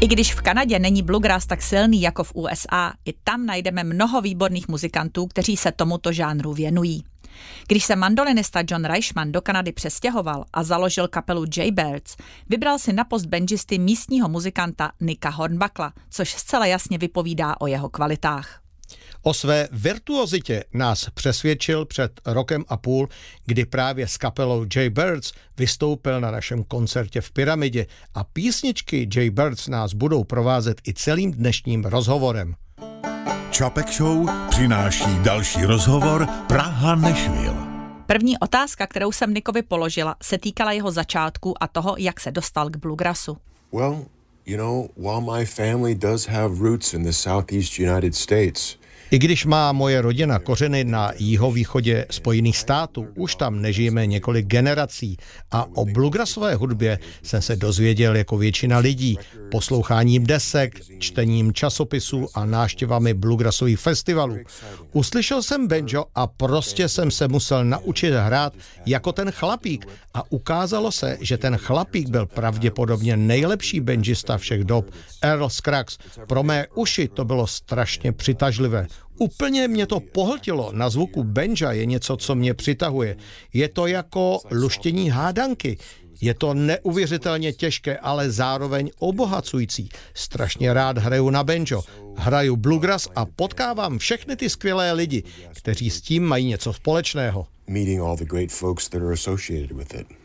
I když v Kanadě není bluegrass tak silný jako v USA, i tam najdeme mnoho výborných muzikantů, kteří se tomuto žánru věnují. Když se mandolinista John Reichman do Kanady přestěhoval a založil kapelu Jaybirds, vybral si na post banjisty místního muzikanta Nicka Hornbuckla, což zcela jasně vypovídá o jeho kvalitách. O své virtuozitě nás přesvědčil před rokem a půl, kdy právě s kapelou Jaybirds vystoupil na našem koncertě v Pyramidě a písničky Jaybirds nás budou provázet i celým dnešním rozhovorem. Čapek Show přináší další rozhovor Praha-Nashville. První otázka, kterou jsem Nickovi položila, se týkala jeho začátku a toho, jak se dostal k bluegrassu. Well, you know, while my family does have roots in the Southeast United States, I když má moje rodina kořeny na jihovýchodě Spojených států, už tam nežijeme několik generací a o bluegrassové hudbě jsem se dozvěděl jako většina lidí, posloucháním desek, čtením časopisů a návštěvami bluegrassových festivalů. Uslyšel jsem banjo a prostě jsem se musel naučit hrát jako ten chlapík a ukázalo se, že ten chlapík byl pravděpodobně nejlepší banjista všech dob, Earl Scruggs. Pro mé uši to bylo strašně přitažlivé. Úplně mě to pohltilo, na zvuku banja je něco, co mě přitahuje. Je to jako luštění hádanky. Je to neuvěřitelně těžké, ale zároveň obohacující. Strašně rád hraju na banjo. Hraju bluegrass a potkávám všechny ty skvělé lidi, kteří s tím mají něco společného. meeting all the great folks that are associated with it.